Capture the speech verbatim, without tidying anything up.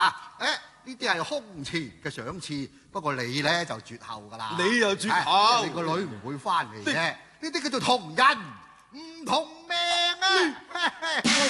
啊，誒呢啲係空前嘅賞賜，不過你咧就絕後㗎啦。 你又絕後， 你個女唔會翻嚟嘅，呢啲叫做同人唔同命啊！